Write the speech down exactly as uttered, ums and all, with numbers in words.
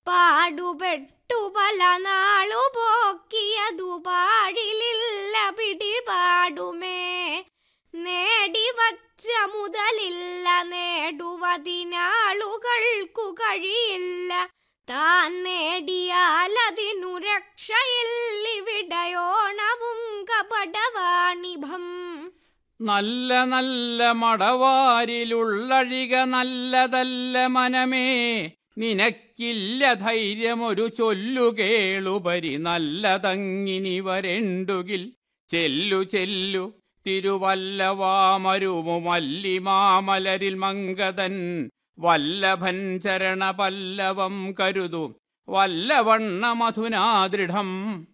പാടുപെട്ടു പല നാളു പോക്കിയതു പാഴിലില്ല പിടിപാടുമേ. നേടിവച്ച മുതലില്ല നേടുവതിനാളുകൾക്കു കഴിയില്ല. താൻ നേടിയാലതിനു രക്ഷയില്ലിവിടയോണവും കപടവാണിഭം. നല്ല നല്ല മടവാരിലുള്ളഴിക നല്ലതല്ല മനമേ. നിനക്കില്ല ധൈര്യമൊരു ചൊല്ലുകേളുപരി നല്ലതങ്ങിനി വരണ്ടുകിൽ. ചെല്ലു ചെല്ലു തിരുവല്ലവാമരുമു മല്ലിമാമലരിൽ മങ്കതൻ. വല്ലഭൻ ചരണ പല്ലവം കരുതു വല്ലവണ്ണ മധുനാദൃഢം.